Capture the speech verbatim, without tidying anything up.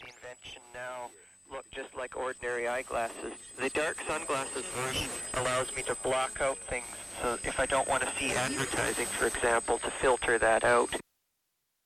the invention now look just like ordinary eyeglasses. The dark sunglasses version allows me to block out things. So if I don't want to see advertising, for example, to filter that out.